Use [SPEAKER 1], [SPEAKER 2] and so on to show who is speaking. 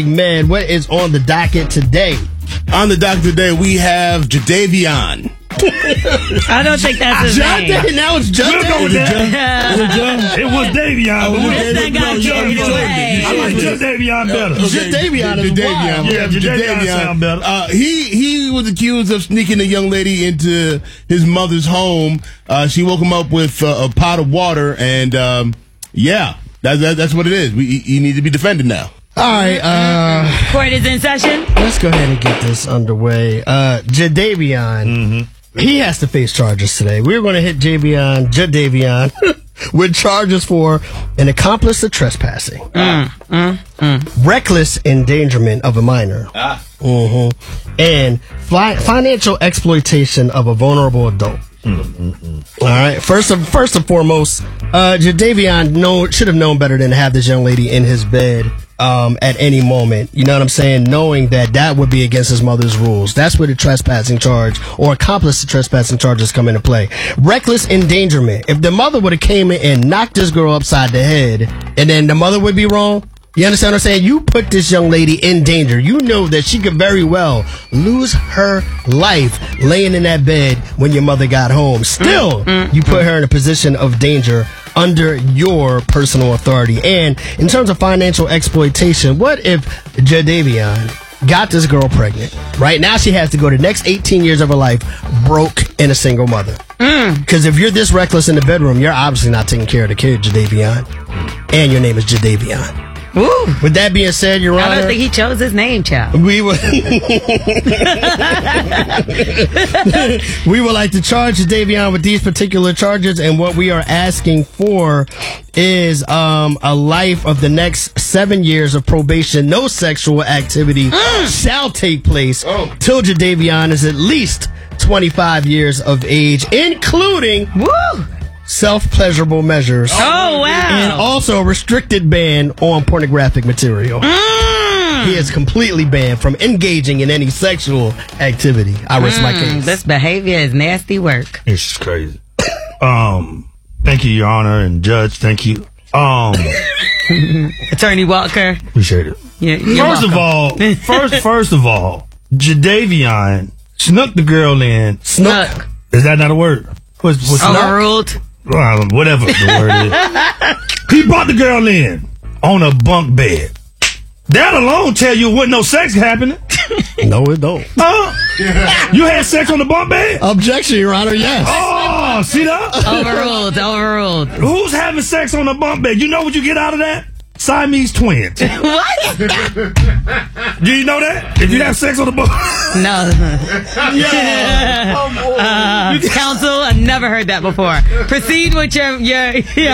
[SPEAKER 1] Man, what is on the docket today?
[SPEAKER 2] On the docket today, we have Jadavion.
[SPEAKER 3] I don't think that's his name.
[SPEAKER 1] Now it's Jadavion.
[SPEAKER 4] It was Davion.
[SPEAKER 3] That guy carried away.
[SPEAKER 4] I like Jadavion better.
[SPEAKER 1] Jadavion is wild.
[SPEAKER 4] Yeah, Jadavion sound better.
[SPEAKER 2] He was accused of sneaking a young lady into his mother's home. She woke him up with a pot of water, and that's what it is. He needs to be defended now.
[SPEAKER 1] All right.
[SPEAKER 3] Court is in session.
[SPEAKER 1] Let's go ahead and get this underway. Jadavion, he has to face charges today. We're going to hit Jadavion, with charges for an accomplice to trespassing, reckless endangerment of a minor, and financial exploitation of a vulnerable adult. All right. First and foremost, Jadavion should have known better than to have this young lady in his bed at any moment. You know what I'm saying? Knowing that would be against his mother's rules. That's where the trespassing charge or accomplice to trespassing charges come into play. Reckless endangerment. If the mother would have came in and knocked this girl upside the head, and then the mother would be wrong. You understand what I'm saying? You put this young lady in danger. You know that she could very well lose her life laying in that bed when your mother got home. Still, you put her in a position of danger under your personal authority. And in terms of financial exploitation, what if Jadavion got this girl pregnant? Right now, she has to go the next 18 years of her life broke and a single mother. Because if you're this reckless in the bedroom, you're obviously not taking care of the kid, Jadavion. And your name is Jadavion.
[SPEAKER 3] Ooh.
[SPEAKER 1] With that being said, Your Honor,
[SPEAKER 3] I don't think he chose his name, child.
[SPEAKER 1] we would like to charge Jadavion with these particular charges, and what we are asking for is a life of the next 7 years of probation. No sexual activity shall take place till Jadavion is at least 25 years of age, including self-pleasurable measures.
[SPEAKER 3] Oh, wow.
[SPEAKER 1] And also a restricted ban on pornographic material. He is completely banned from engaging in any sexual activity. I rest my case.
[SPEAKER 3] This behavior is nasty work.
[SPEAKER 4] It's just crazy. Thank you, Your Honor, and Judge. Thank you.
[SPEAKER 3] Attorney Walker.
[SPEAKER 4] Appreciate it. First of all, Jadavion snuck the girl in.
[SPEAKER 3] Snuck.
[SPEAKER 4] Is that not a word? What's
[SPEAKER 3] overruled?
[SPEAKER 4] Whatever the word is. He brought the girl in on a bunk bed. That alone tell you wasn't no sex happening.
[SPEAKER 1] No, it don't.
[SPEAKER 4] You had sex on the bunk bed?
[SPEAKER 1] Objection, Your Honor, yes.
[SPEAKER 4] Oh, see that?
[SPEAKER 3] Overruled.
[SPEAKER 4] Who's having sex on the bunk bed? You know what you get out of that? Siamese twins.
[SPEAKER 3] What?
[SPEAKER 4] Do you know that? If you have sex on the bunk
[SPEAKER 3] No. Counsel, I've never heard that before. Proceed with your